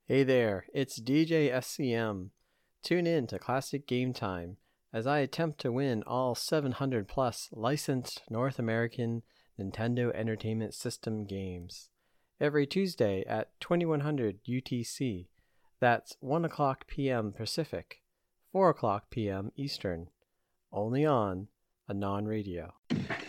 Hey there, it's DJ SCM. Tune in to Classic Game Time as I attempt to win all 700 plus licensed North American Nintendo Entertainment System games every Tuesday at 2100 UTC. That's 1 o'clock p.m. Pacific, 4 o'clock p.m. Eastern. Only on Anon Radio.